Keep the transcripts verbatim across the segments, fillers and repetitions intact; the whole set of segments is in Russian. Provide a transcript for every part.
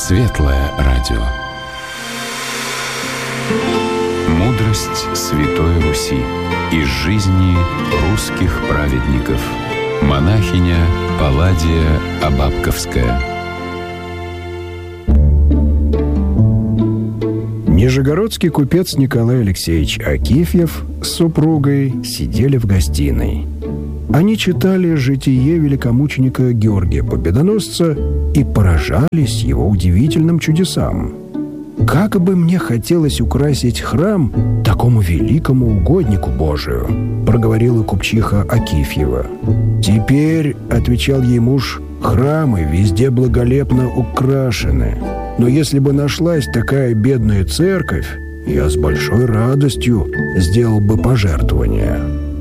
Светлое радио. Мудрость Святой Руси из жизни русских праведников. Монахиня Палладия Абабковская. Нижегородский купец Николай Алексеевич Акифьев с супругой сидели в гостиной. Они читали житие великомученика Георгия Победоносца и поражались его удивительным чудесам. «Как бы мне хотелось украсить храм такому великому угоднику Божию», — проговорила купчиха Акифьева. «Теперь, — отвечал ей муж, — храмы везде благолепно украшены. Но если бы нашлась такая бедная церковь, я с большой радостью сделал бы пожертвование».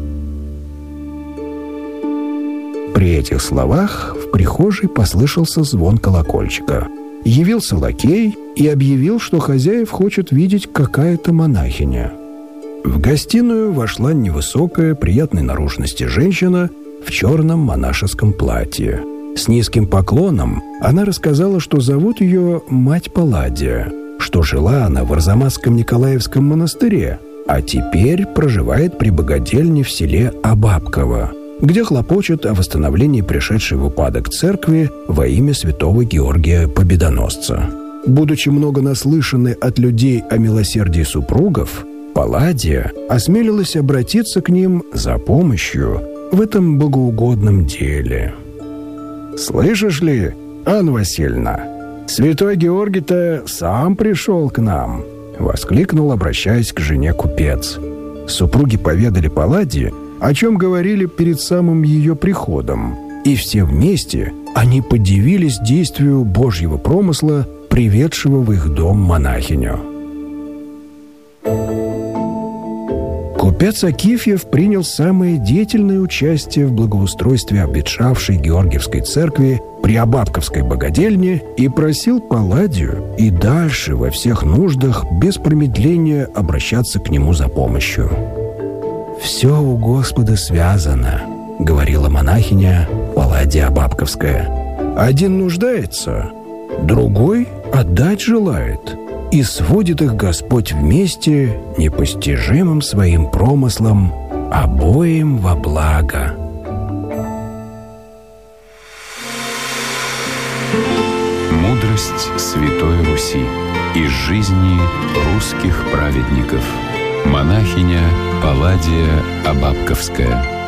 При этих словах в прихожей послышался звон колокольчика. Явился лакей и объявил, что хозяев хочет видеть какая-то монахиня. В гостиную вошла невысокая, приятной наружности женщина в черном монашеском платье. С низким поклоном она рассказала, что зовут ее мать Палладия, что жила она в Арзамасском Николаевском монастыре, а теперь проживает при богадельне в селе Абабково, где хлопочет о восстановлении пришедшей в упадок церкви во имя святого Георгия Победоносца. Будучи много наслышаны от людей о милосердии супругов, Палладия осмелилась обратиться к ним за помощью в этом богоугодном деле. «Слышишь ли, Анна Васильевна, святой Георгий-то сам пришел к нам!» — воскликнул, обращаясь к жене купец. Супруги поведали Палладии, о чем говорили перед самым ее приходом, и все вместе они подивились действию Божьего промысла, приведшего в их дом монахиню. Купец Акифьев принял самое деятельное участие в благоустройстве обветшавшей Георгиевской церкви при Абабковской богадельне и просил Палладию и дальше во всех нуждах без промедления обращаться к нему за помощью. «Все у Господа связано», — говорила монахиня Палладия Абабковская. «Один нуждается, другой отдать желает, и сводит их Господь вместе непостижимым своим промыслом обоим во благо». Мудрость Святой Руси из жизни русских праведников. Монахиня Палладия Абабковская.